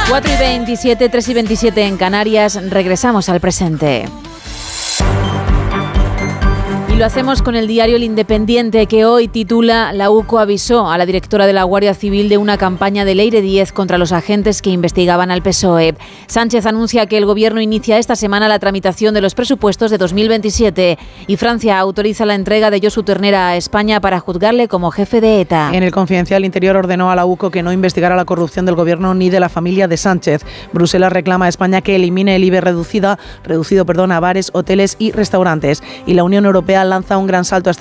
4:27, 3:27 en Canarias. Regresamos al presente. Y lo hacemos con el diario El Independiente, que hoy titula: La UCO avisó a la directora de la Guardia Civil de una campaña de Leire 10 contra los agentes que investigaban al PSOE. Sánchez anuncia que el gobierno inicia esta semana la tramitación de los presupuestos de 2027 y Francia autoriza la entrega de Josu Ternera a España para juzgarle como jefe de ETA. En el Confidencial, Interior ordenó a la UCO que no investigara la corrupción del gobierno ni de la familia de Sánchez. Bruselas reclama a España que elimine el IBE reducido a bares, hoteles y restaurantes. Y la Unión Europea lanza un gran salto hasta